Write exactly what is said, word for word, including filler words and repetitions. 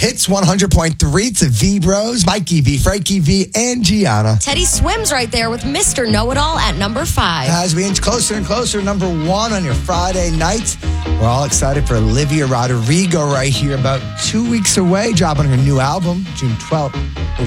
Hits one hundred point three to V-Bros, Mikey V, Frankie V, and Gianna. Teddy Swims right there with Mister Know-It-All at number five. As we inch closer and closer, number one on your Friday night. We're all excited for Olivia Rodrigo right here, about two weeks away, dropping her new album, June twelfth.